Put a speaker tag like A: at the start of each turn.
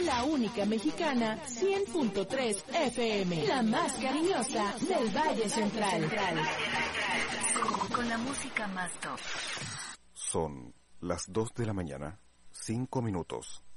A: la única mexicana 100.3 FM, la más cariñosa del Valle Central.
B: Con la música más top.
C: Son las 2 de la mañana, 5 minutos.